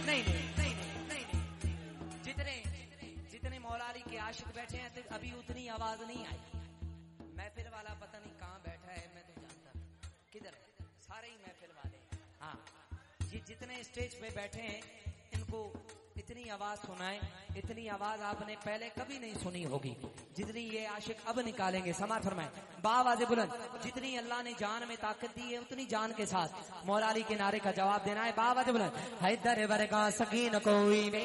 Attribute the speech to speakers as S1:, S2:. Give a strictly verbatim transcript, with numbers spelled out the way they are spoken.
S1: नहीं नहीं नहीं नहीं नहीं नहीं जितने जितने मौलाली के आशिक बैठे हैं तो अभी उतनी आवाज नहीं आई। महफिल वाला पता नहीं कहाँ बैठा है, मैं तो जानता किधर है, सारे ही महफिल वाले। हाँ, ये जितने स्टेज पे बैठे हैं इनको इतनी आवाज सुनाए, इतनी आवाज आपने पहले कभी नहीं सुनी होगी जितनी ये आशिक अब निकालेंगे। समाज फरमाए बावाज़े बुलंद, जितनी अल्लाह ने जान में ताकत दी है उतनी जान के साथ मौलाली के नारे का जवाब देना है। बावाज़े बुलंद, हैदर वर्गा सकीन कोई